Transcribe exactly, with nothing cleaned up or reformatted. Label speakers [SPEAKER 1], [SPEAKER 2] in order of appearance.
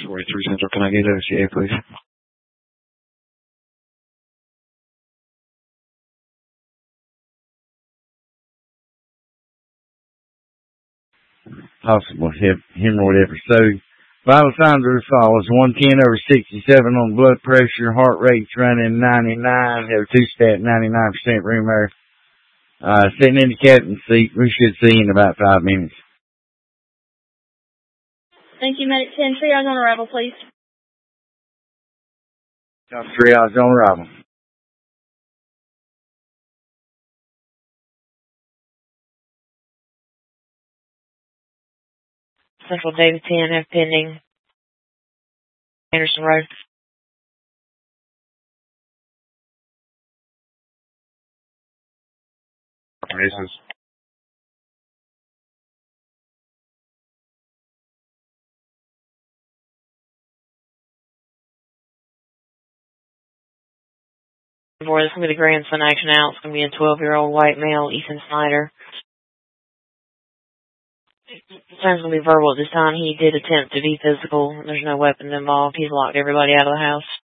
[SPEAKER 1] forty-three Central, can I get O C A, please? Possible hip, hemorrhoid episode. Vital signs are as follows. one ten over sixty-seven on blood pressure. Heart rate's running ninety-nine. Have a two-stat, ninety-nine percent room air. Uh, sitting in the captain's seat. We should see in about five minutes.
[SPEAKER 2] Thank you, Medic ten. Triage on arrival, please.
[SPEAKER 1] Triage on arrival.
[SPEAKER 3] Central David ten, F pending. Anderson Road.
[SPEAKER 1] Races.
[SPEAKER 3] Boy, this is going to be the grandson action out. It's going to be a twelve-year-old white male, Ethan Snyder. Sounds going to be verbal at this time. He did attempt to be physical. There's no weapons involved. He's locked everybody out of the house.